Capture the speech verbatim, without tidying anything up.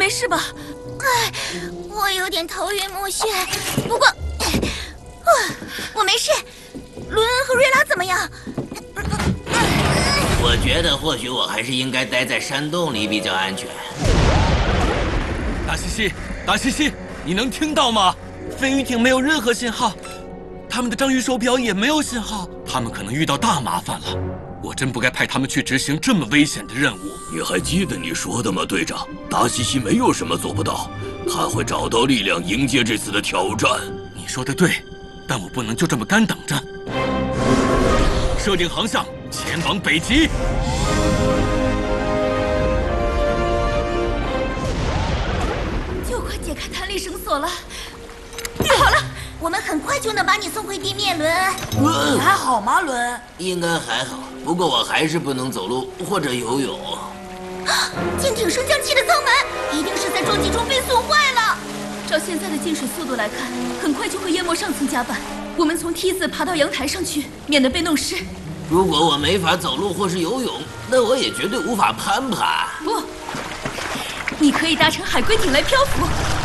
没事吧？ 哎，我有点头晕目眩，不过，啊，我没事。伦恩和瑞拉怎么样？ 我觉得或许我还是应该待在山洞里比较安全。 大西西，大西西，你能听到吗？飞鱼艇没有任何信号，他们的章鱼手表也没有信号，他们可能遇到大麻烦了。我真不该派他们去执行这么危险的任务。 你还记得你说的吗，队长？达西西没有什么做不到，他会找到力量迎接这次的挑战。 你说的对，但我不能就这么干等着。设定航向，前往北极。 就快解开弹力绳索了。 好了，我们很快就能把你送回地面，伦恩。 你还好吗，伦恩？ 应该还好，不过我还是不能走路或者游泳。 舰艇升降器的舱门一定是在撞击中被损坏了。 照现在的进水速度来看，很快就会淹没上层甲板。我们从梯子爬到阳台上去，免得被弄湿。 如果我没法走路或是游泳，那我也绝对无法攀爬。 不，你可以搭乘海龟艇来漂浮。